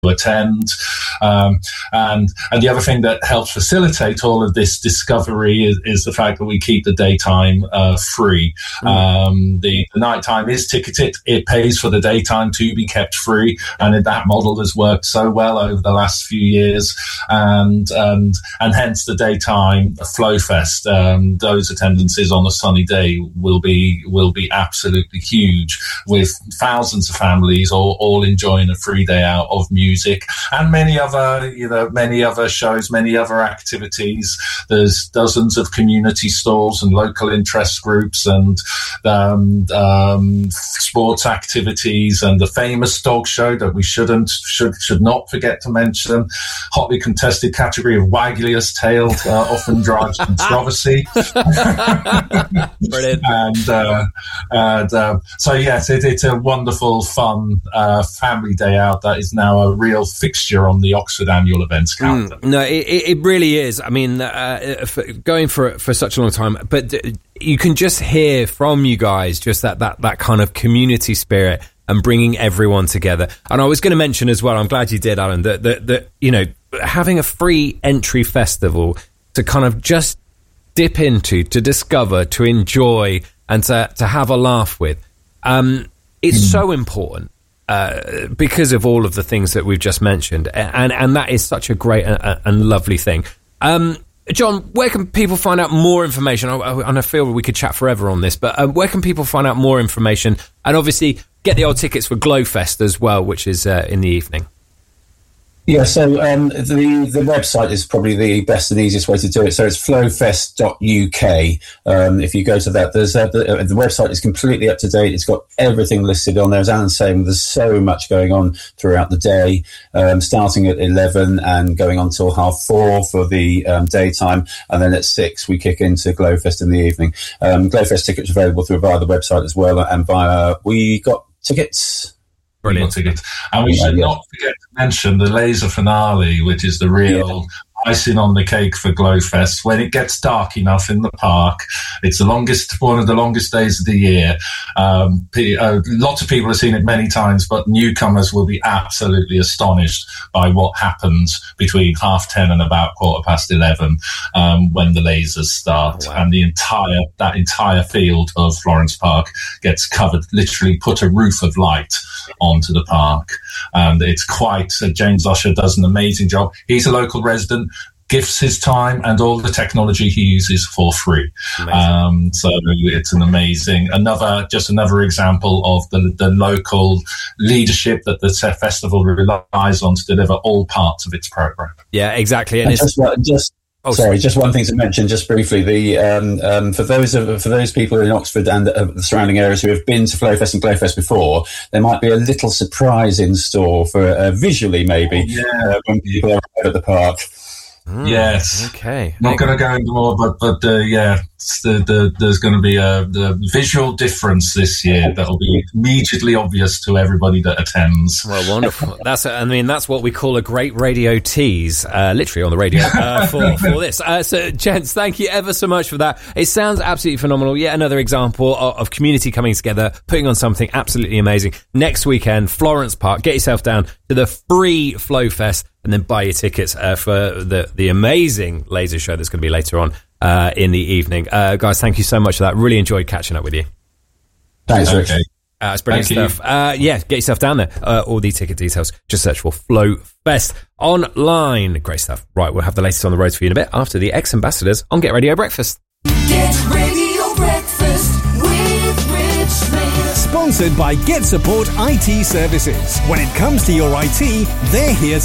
attend. And the other thing that helps facilitate all of this discovery is the fact that we keep the daytime free. The nighttime is ticketed. It pays for the daytime to be kept free, and that model has worked so well over the last few years. And hence the daytime Flow Fest. Those attendances on a sunny day will be absolutely huge, with thousands of families all enjoying a free day out of music and many other shows, many other activities. There's dozens of community stalls and local interest groups and sports activities, and the famous dog show that we should not forget to mention. Hotly contested category of waggiest tail often drives controversy. Brilliant. So yes, it's a wonderful, fun family day out that is now a real fixture on the Oxford annual events calendar. No, it really is. I mean, going for such a long time, but you can just hear from you guys just that kind of community spirit and bringing everyone together. And I was going to mention as well, I'm glad you did, Alan, that having a free entry festival to kind of just dip into, to discover, to enjoy, and to have a laugh with, it's so important. Because of all of the things that we've just mentioned, and that is such a great and lovely thing. John, where can people find out more information? And I feel we could chat forever on this, but where can people find out more information? And obviously get the old tickets for Glowfest as well, which is in the evening. Yeah, so the website is probably the best and easiest way to do it. So it's flowfest.uk. If you go to that, there's the website is completely up to date. It's got everything listed on there. As Alan's saying, there's so much going on throughout the day, starting at 11 and going on till 4:30 for the daytime, and then at 6 we kick into Glowfest in the evening. Glowfest tickets available via the website as well, and via We Got Tickets. Brilliant. And we should not forget to mention the laser finale, which is the real icing on the cake for Glowfest. When it gets dark enough in the park, it's one of the longest days of the year. Lots of people have seen it many times, but newcomers will be absolutely astonished by what happens between 10:30 and about 11:15 when the lasers start. Oh, wow. And that entire field of Florence Park gets covered, literally put a roof of light onto the park. And it's James Usher does an amazing job. He's a local resident, gifts his time and all the technology he uses for free. So it's an amazing, another example of the local leadership that the festival relies on to deliver all parts of its program. Yeah, exactly. And just one thing to mention, just briefly. For those people in Oxford and the surrounding areas who have been to Flowfest and Glowfest before, there might be a little surprise in store for visually, maybe, when people arrive at the park. Yes. Okay. Not going to go into more, but there's going to be the visual difference this year that will be immediately obvious to everybody that attends. Well, wonderful. That's what we call a great radio tease, literally on the radio for this. So, gents, thank you ever so much for that. It sounds absolutely phenomenal. Yet another example of community coming together, putting on something absolutely amazing. Next weekend, Florence Park. Get yourself down to the free Flow Fest, and then buy your tickets for the amazing laser show that's going to be later on in the evening. Guys, thank you so much for that. Really enjoyed catching up with you. Thanks, Rich. It's brilliant stuff. Get yourself down there. All the ticket details, just search for Flow Fest online. Great stuff. Right, we'll have the latest on the roads for you in a bit after the Ex-Ambassadors on Get Radio Breakfast. Get Radio Breakfast with Rich Smith. Sponsored by Get Support IT Services. When it comes to your IT, they're here